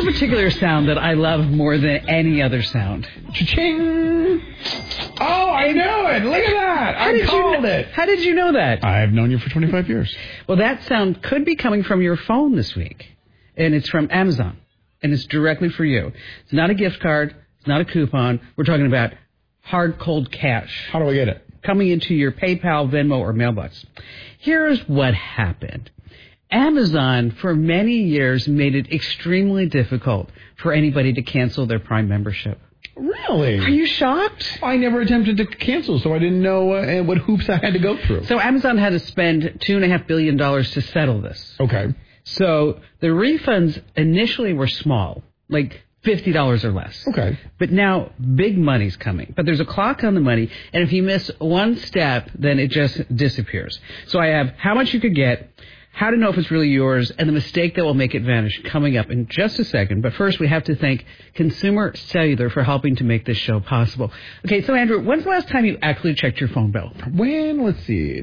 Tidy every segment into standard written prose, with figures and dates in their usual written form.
particular sound that I love more than any other sound. Cha-ching! Oh, I know it. Look at that. I called it. How did you know that? I've known you for 25 years. Well, that sound could be coming from your phone this week. And it's from Amazon. And it's directly for you. It's not a gift card. It's not a coupon. We're talking about hard, cold cash. How do I get it? Coming into your PayPal, Venmo, or mailbox. Here's what happened. Amazon, for many years, made it extremely difficult for anybody to cancel their Prime membership. Really? Are you shocked? I never attempted to cancel, so I didn't know what hoops I had to go through. So Amazon had to spend $2.5 billion to settle this. Okay. So the refunds initially were small, like $50 or less. Okay. But now big money's coming. But there's a clock on the money, and if you miss one step, then it just disappears. So I have how much you could get, how to know if it's really yours, and the mistake that will make it vanish coming up in just a second. But first, we have to thank Consumer Cellular for helping to make this show possible. Okay, so Andrew, when's the last time you actually checked your phone bill? When? Let's see,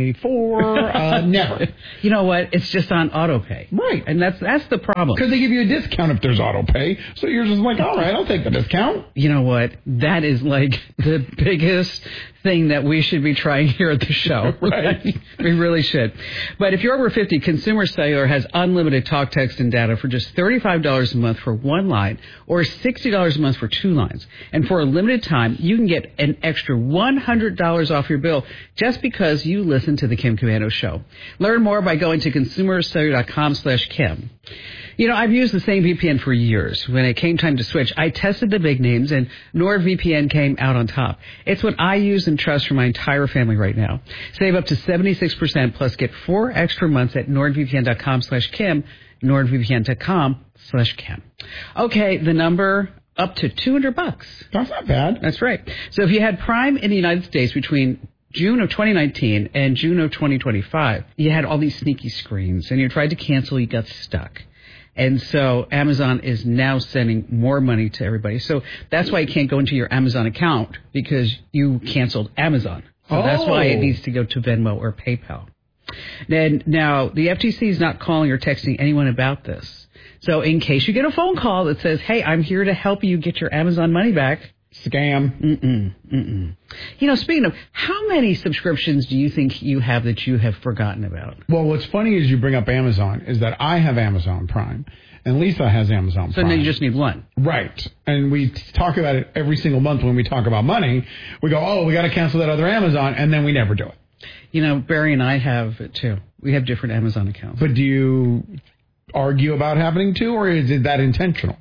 1984? Never. You know what? It's just on auto pay. Right. And that's the problem. Because they give you a discount if there's auto pay. So you're just like, all right, I'll take the discount. You know what? That is like the biggest thing that we should be trying here at the show. Right. We really should. But if you're over 50, Consumer Cellular has unlimited talk, text, and data for just $35 a month for one line or $60 a month for two lines. And for a limited time, you can get an extra $100 off your bill just because you listen to the Kim Komando Show. Learn more by going to consumercellular.com/Kim. You know, I've used the same VPN for years. When it came time to switch, I tested the big names, and NordVPN came out on top. It's what I use and trust for my entire family right now. Save up to 76%, plus get 4 extra months at nordvpn.com/Kim, nordvpn.com/Kim. Okay, the number up to $200. That's not bad. That's right. So if you had Prime in the United States between June of 2019 and June of 2025, you had all these sneaky screens, and you tried to cancel, you got stuck. And so Amazon is now sending more money to everybody. So that's why you can't go into your Amazon account, because you canceled Amazon. So that's why it needs to go to Venmo or PayPal. And now, the FTC is not calling or texting anyone about this. So in case you get a phone call that says, hey, I'm here to help you get your Amazon money back. Scam. You know, speaking of, how many subscriptions do you think you have that you have forgotten about? Well, what's funny is you bring up Amazon, is that I have Amazon Prime, and Lisa has Amazon Prime. So now you just need one. Right. And we talk about it every single month when we talk about money. We go, oh, we got to cancel that other Amazon, and then we never do it. You know, Barry and I have it too. We have different Amazon accounts. But do you argue about having to, or is it that intentional?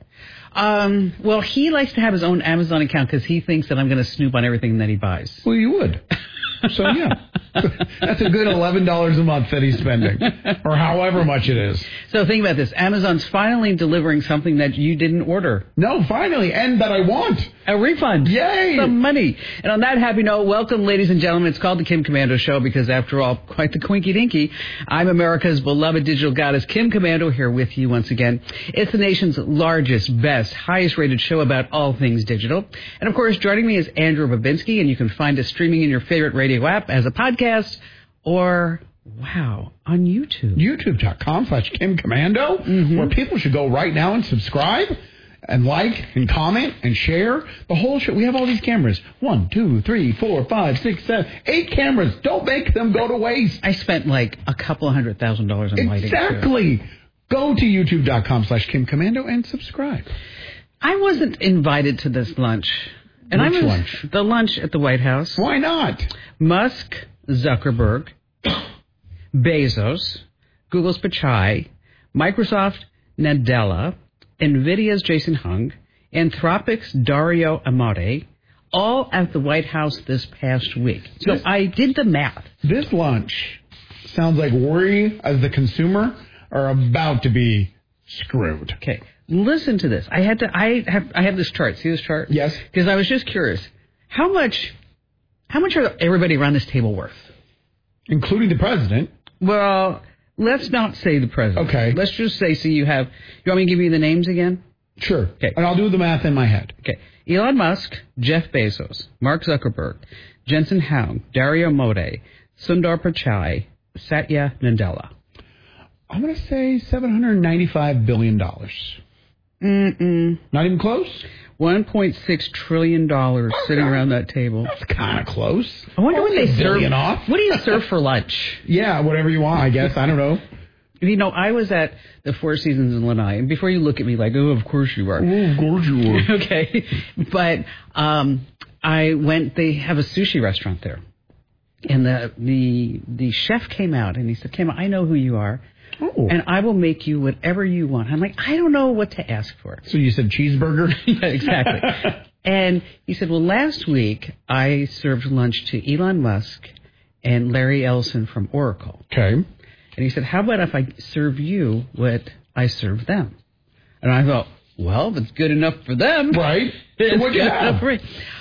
Well, he likes to have his own Amazon account because he thinks that I'm going to snoop on everything that he buys. Well, you would. So, yeah. That's a good $11 a month that he's spending, or however much it is. So think about this. Amazon's finally delivering something that you didn't order. No, finally, and that I want. A refund. Yay! Some money. And on that happy note, welcome, ladies and gentlemen. It's called the Kim Komando Show because, after all, quite the quinky dinky. I'm America's beloved digital goddess, Kim Komando, here with you once again. It's the nation's largest, best, highest-rated show about all things digital. And, of course, joining me is Andrew Babinski, and you can find us streaming in your favorite radio app as a podcast or, wow, on YouTube. YouTube.com/Kim Komando, where people should go right now and subscribe and like and comment and share the whole show. We have all these cameras. 1, 2, 3, 4, 5, 6, 7, 8 cameras. Don't make them go to waste. I spent like a couple $100,000 on lighting. Exactly. Go to YouTube.com/Kim Komando and subscribe. I wasn't invited to this lunch. And Which lunch? The lunch at the White House. Why not? Musk, Zuckerberg, Bezos, Google's Pichai, Microsoft, Nadella, NVIDIA's Jason Hung, Anthropic's Dario Amodei, all at the White House this past week. So I did the math. This lunch sounds like we, as the consumer, are about to be screwed. Okay, listen to this. I have this chart. See this chart? Yes. Because I was just curious. How much are everybody around this table worth? Including the president. Well, let's not say the president. Okay. Let's just say, you want me to give you the names again? Sure. Okay. And I'll do the math in my head. Okay. Elon Musk, Jeff Bezos, Mark Zuckerberg, Jensen Huang, Dario Amodei, Sundar Pichai, Satya Nadella. I'm going to say $795 billion. Not even close? $1.6 trillion sitting around that table. That's kind of close. I wonder what they serve. Off. What do you serve for lunch? Yeah, whatever you want, I guess. I don't know. You know, I was at the Four Seasons in Lanai, and before you look at me like, oh, of course you are. Oh, of course you are. Okay. But I went, they have a sushi restaurant there. And the chef came out, and he said, Kim, I know who you are. Oh. And I will make you whatever you want. I'm like, I don't know what to ask for. So you said cheeseburger? Yeah, exactly. And he said, well, last week I served lunch to Elon Musk and Larry Ellison from Oracle. Okay. And he said, how about if I serve you what I serve them? And I thought, well, if it's good enough for them. Right. It's So what'd you good have? enough for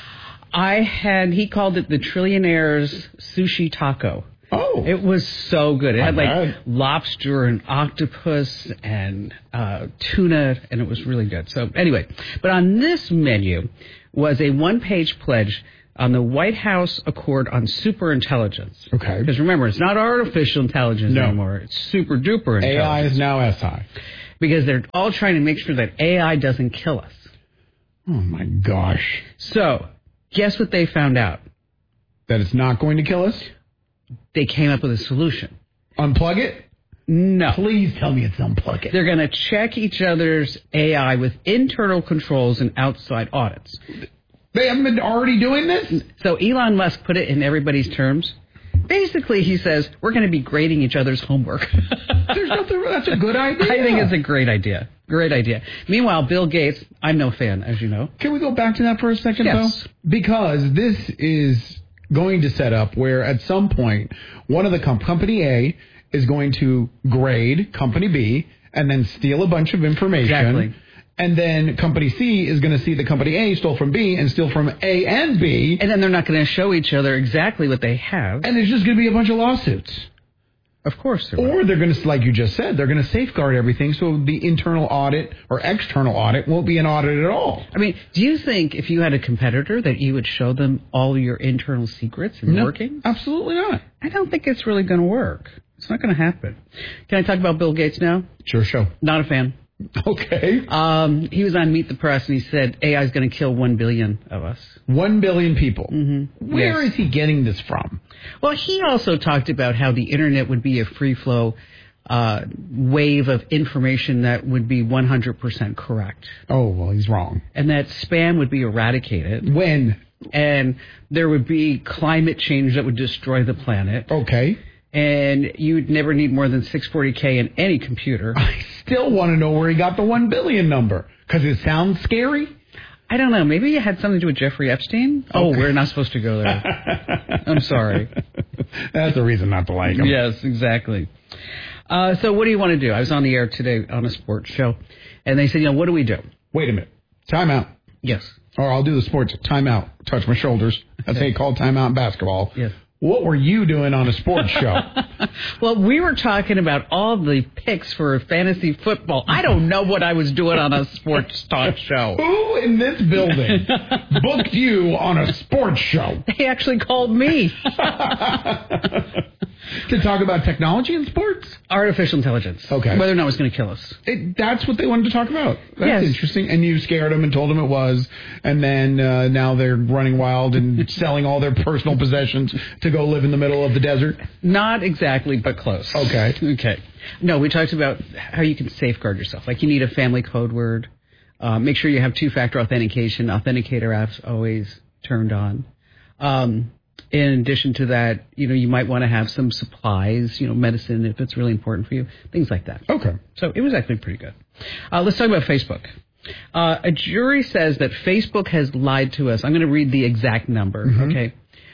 me. He called it the Trillionaire's Sushi Taco. Oh. It was so good. It had like bet. lobster and octopus and tuna, and it was really good. So anyway, but on this menu was a one-page pledge on the White House Accord on Superintelligence. Okay. Because remember, it's not artificial intelligence No. anymore. It's super-duper intelligence. AI is now SI. Because they're all trying to make sure that AI doesn't kill us. Oh, my gosh. So, guess what they found out? That it's not going to kill us? They came up with a solution. Unplug it? No. Please tell me it's unplug it. They're going to check each other's AI with internal controls and outside audits. They haven't been already doing this? So Elon Musk put it in everybody's terms. Basically, he says, we're going to be grading each other's homework. There's nothing. That's a good idea. I think it's a great idea. Great idea. Meanwhile, Bill Gates, I'm no fan, as you know. Can we go back to that for a second, Yes. though? Because this is going to set up where at some point, one of the company A is going to grade company B and then steal a bunch of information. Exactly. And then company C is going to see that company A stole from B and steal from A and B. And then they're not going to show each other exactly what they have. And there's just going to be a bunch of lawsuits. Of course there will. Or they're going to, like you just said, they're going to safeguard everything so the internal audit or external audit won't be an audit at all. I mean, do you think if you had a competitor that you would show them all your internal secrets and No, working? absolutely not. I don't think it's really going to work. It's not going to happen. Can I talk about Bill Gates now? Sure, show. Not a fan. Okay. He was on Meet the Press and he said AI is going to kill 1 billion of us. 1 billion people. Mm-hmm. Where Yes. is he getting this from? Well, he also talked about how the internet would be a free flow wave of information that would be 100% correct. Oh, well, he's wrong. And that spam would be eradicated. When? And there would be climate change that would destroy the planet. Okay. And you'd never need more than 640K in any computer. I still want to know where he got the 1 billion number. Because it sounds scary. I don't know. Maybe it had something to do with Jeffrey Epstein? Oh, we're not supposed to go there. I'm sorry. That's a reason not to like him. Yes, exactly. So what do you want to do? I was on the air today on a sports show, and they said, what do we do? Wait a minute. Time out. Yes. Or I'll do the sports. Time out. Touch my shoulders. That's how you call time out in basketball. Yes. What were you doing on a sports show? Well, we were talking about all the picks for fantasy football. I don't know what I was doing on a sports talk show. Who in this building booked you on a sports show? They actually called me. To talk about technology in sports? Artificial intelligence. Okay. Whether or not it's going to kill us. That's what they wanted to talk about. That's Yes. interesting. And you scared them and told them it was. And then now they're running wild and selling all their personal possessions to go live in the middle of the desert. Not exactly, but close. Okay. Okay. No, we talked about how you can safeguard yourself. Like you need a family code word. Make sure you have two-factor authentication. Authenticator apps always turned on. In addition to that, you might want to have some supplies, medicine if it's really important for you, things like that. Okay. So it was actually pretty good. Let's talk about Facebook. A jury says that Facebook has lied to us. I'm going to read the exact number, okay?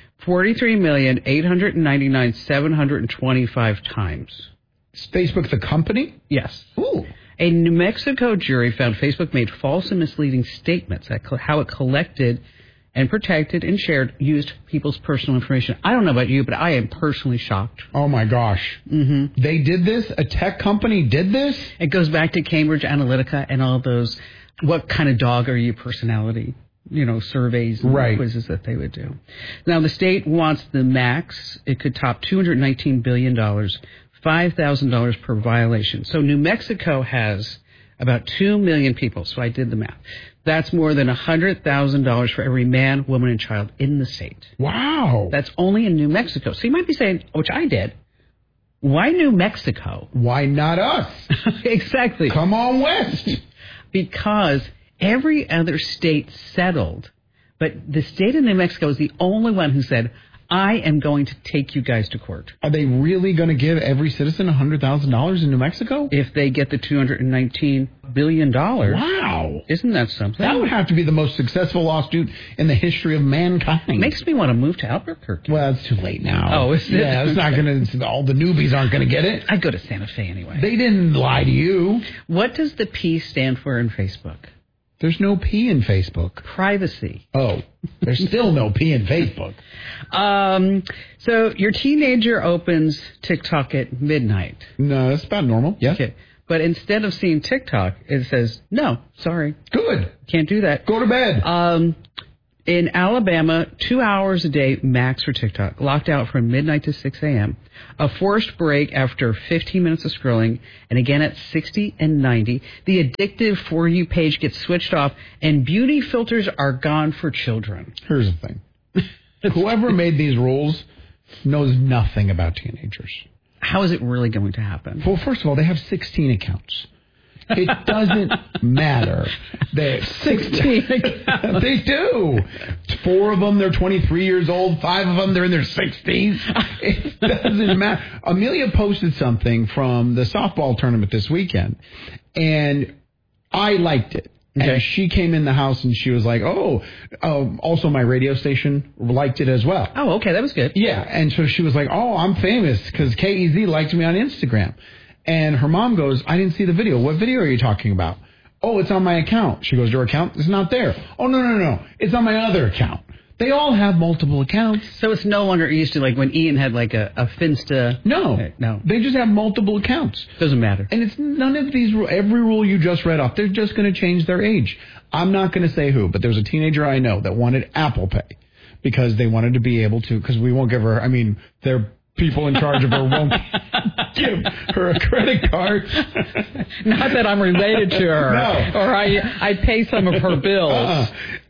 43,899,725 times. Is Facebook the company? Yes. Ooh. A New Mexico jury found Facebook made false and misleading statements at how it collected and protected and used people's personal information. I don't know about you, but I am personally shocked. Oh, my gosh. Mm-hmm. They did this? A tech company did this? It goes back to Cambridge Analytica and all those, what kind of dog are you personality, surveys and Right. quizzes that they would do. Now, the state wants the max. It could top $219 billion, $5,000 per violation. So New Mexico has About 2 million people. So I did the math. That's more than $100,000 for every man, woman, and child in the state. Wow. That's only in New Mexico. So you might be saying, which I did, why New Mexico? Why not us? Exactly. Come on west. Because every other state settled, but the state of New Mexico is the only one who said, I am going to take you guys to court. Are they really going to give every citizen $100,000 in New Mexico? If they get the $219 billion. Wow. Isn't that something? That would have to be the most successful lawsuit in the history of mankind. Makes me want to move to Albuquerque. Well, it's too late now. Oh, is it? Yeah, it's not going to, all the newbies aren't going to get it. I go to Santa Fe anyway. They didn't lie to you. What does the P stand for in Facebook? There's no P in Facebook. Privacy. Oh, there's still no P in Facebook. So your teenager opens TikTok at midnight. No, that's about normal. Yeah. Okay. But instead of seeing TikTok, it says, no, sorry. Good. Can't do that. Go to bed. In Alabama, 2 hours a day max for TikTok, locked out from midnight to 6 a.m., a forced break after 15 minutes of scrolling, and again at 60 and 90. The addictive For You page gets switched off, and beauty filters are gone for children. Here's the thing. Whoever made these rules knows nothing about teenagers. How is it really going to happen? Well, first of all, they have 16 accounts. It doesn't matter. They 16. They do. 4 of them, they're 23 years old. 5 of them, they're in their 60s. It doesn't matter. Amelia posted something from the softball tournament this weekend, and I liked it. Okay. And she came in the house and she was like, also my radio station liked it as well. Oh, okay. That was good. Yeah. And so she was like, I'm famous because KEZ liked me on Instagram. And her mom goes, I didn't see the video. What video are you talking about? Oh, it's on my account. She goes, your account is not there. Oh, no. It's on my other account. They all have multiple accounts. So it's no longer used to like when Ian had like a Finsta. No. They just have multiple accounts. Doesn't matter. And it's none of these, every rule you just read off, they're just going to change their age. I'm not going to say who, but there's a teenager I know that wanted Apple Pay because they wanted to be able to, because we won't give her, they're people in charge of her won't give her a credit card. Not that I'm related to her. No. Or I pay some of her bills.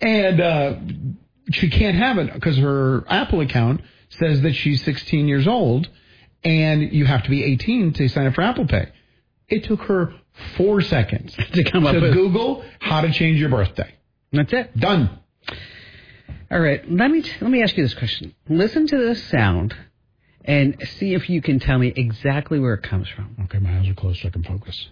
And she can't have it because her Apple account says that she's 16 years old and you have to be 18 to sign up for Apple Pay. It took her 4 seconds to come up with Google how to change your birthday. That's it. Done. All right. Let me ask you this question. Listen to this sound and see if you can tell me exactly where it comes from. Okay, my eyes are closed so I can focus.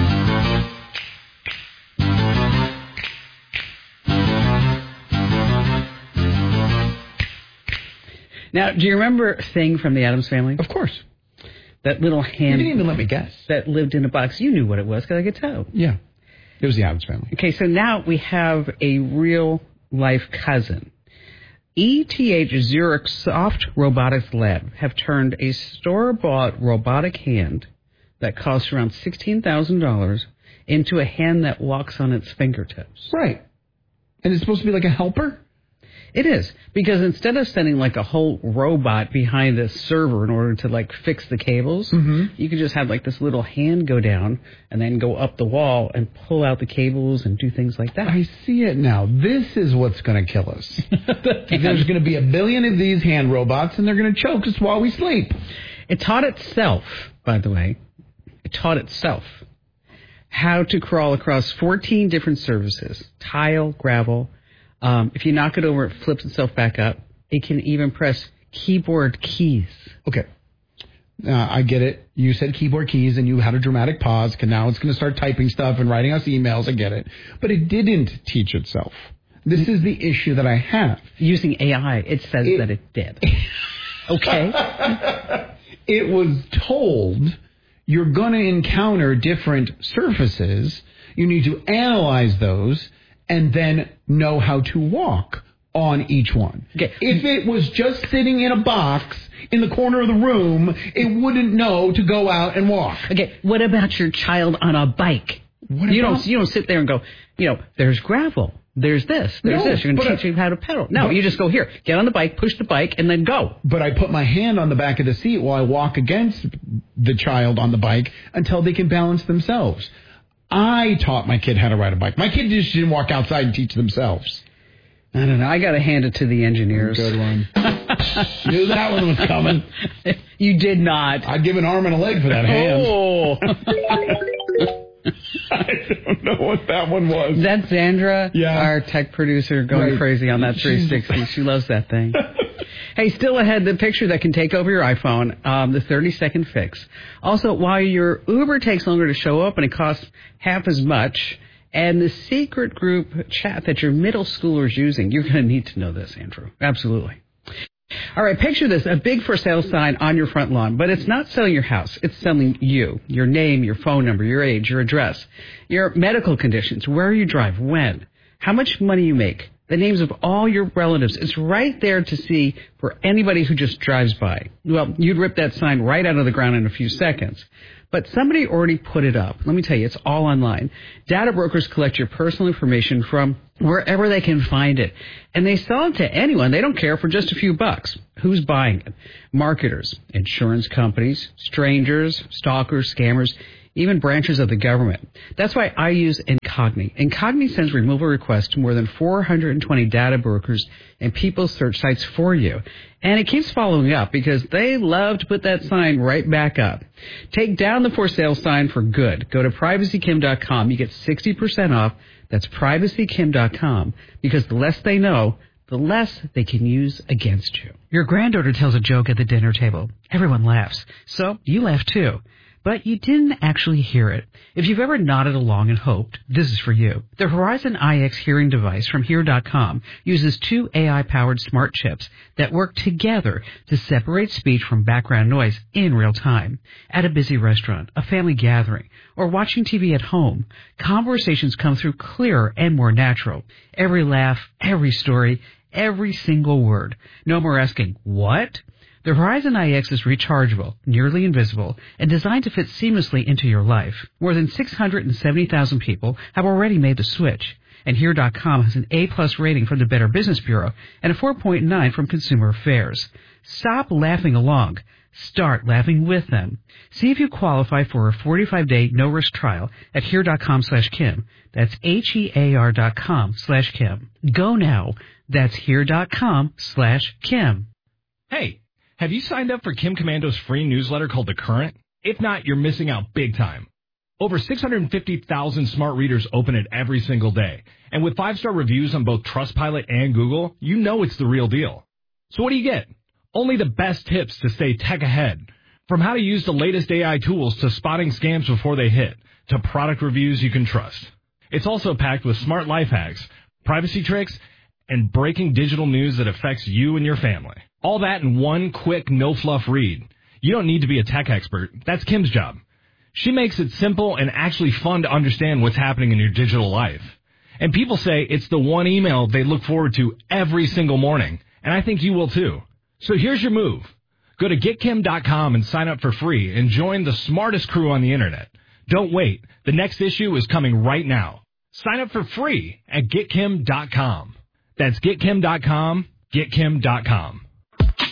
Now, do you remember Thing from the Addams Family? Of course. That little hand. You didn't even let me guess. That lived in a box. You knew what it was because I could tell. Yeah. It was the Addams Family. Okay, so now we have a real-life cousin. ETH Zurich Soft Robotics Lab have turned a store-bought robotic hand that costs around $16,000 into a hand that walks on its fingertips. Right. And it's supposed to be like a helper? It is, because instead of sending like a whole robot behind a server in order to like fix the cables, you could just have like this little hand go down and then go up the wall and pull out the cables and do things like that. I see it now. This is what's going to kill us. There's going to be 1 billion of these hand robots and they're going to choke us while we sleep. It taught itself, by the way, how to crawl across 14 different surfaces, tile, gravel. If you knock it over, it flips itself back up. It can even press keyboard keys. Okay. I get it. You said keyboard keys and you had a dramatic pause because now it's going to start typing stuff and writing us emails. I get it. But it didn't teach itself. This is the issue that I have. Using AI, it says that it did. Okay. It was told you're going to encounter different surfaces. You need to analyze those and then know how to walk on each one. Okay. If it was just sitting in a box in the corner of the room, it wouldn't know to go out and walk. Okay, what about your child on a bike? You don't sit there and go, there's gravel, there's this, there's this. You're going to teach you how to pedal. No, you just go here, get on the bike, push the bike, and then go. But I put my hand on the back of the seat while I walk against the child on the bike until they can balance themselves. I taught my kid how to ride a bike. My kid just didn't walk outside and teach themselves. I don't know. I got to hand it to the engineers. Good one. Knew that one was coming. You did not. I'd give an arm and a leg for that hand. Oh. I don't know what that one was. That's Sandra, our tech producer, going crazy on that 360. She loves that thing. Hey, still ahead, the picture that can take over your iPhone, the 30-second fix. Also, why your Uber takes longer to show up and it costs half as much. And the secret group chat that your middle schooler's using. You're going to need to know this, Andrew. Absolutely. All right, picture this, a big for sale sign on your front lawn, but it's not selling your house. It's selling you, your name, your phone number, your age, your address, your medical conditions, where you drive, when, how much money you make, the names of all your relatives. It's right there to see for anybody who just drives by. Well, you'd rip that sign right out of the ground in a few seconds. But somebody already put it up. Let me tell you, it's all online. Data brokers collect your personal information from wherever they can find it. And they sell it to anyone. They don't care, for just a few bucks. Who's buying it? Marketers, insurance companies, strangers, stalkers, scammers, even branches of the government. That's why I use Incogni. Incogni sends removal requests to more than 420 data brokers and people search sites for you. And it keeps following up because they love to put that sign right back up. Take down the for sale sign for good. Go to privacykim.com. You get 60% off. That's privacykim.com, because the less they know, the less they can use against you. Your granddaughter tells a joke at the dinner table. Everyone laughs. So you laugh too. But you didn't actually hear it. If you've ever nodded along and hoped, this is for you. The Horizon IX hearing device from Hear.com uses 2 AI-powered smart chips that work together to separate speech from background noise in real time. At a busy restaurant, a family gathering, or watching TV at home, conversations come through clearer and more natural. Every laugh, every story, every single word. No more asking, what? The Horizon IX is rechargeable, nearly invisible, and designed to fit seamlessly into your life. More than 670,000 people have already made the switch. And Here.com has an A+ rating from the Better Business Bureau and a 4.9 from Consumer Affairs. Stop laughing along. Start laughing with them. See if you qualify for a 45-day no-risk trial at Here.com/Kim. That's HEAR.com/Kim. Go now. That's Here.com/Kim. Hey. Have you signed up for Kim Commando's free newsletter called The Current? If not, you're missing out big time. Over 650,000 smart readers open it every single day. And with 5-star reviews on both Trustpilot and Google, you know it's the real deal. So what do you get? Only the best tips to stay tech ahead. From how to use the latest AI tools to spotting scams before they hit, to product reviews you can trust. It's also packed with smart life hacks, privacy tricks, and breaking digital news that affects you and your family. All that in one quick, no-fluff read. You don't need to be a tech expert. That's Kim's job. She makes it simple and actually fun to understand what's happening in your digital life. And people say it's the one email they look forward to every single morning. And I think you will too. So here's your move. Go to getkim.com and sign up for free and join the smartest crew on the internet. Don't wait. The next issue is coming right now. Sign up for free at getkim.com. That's getkim.com, getkim.com.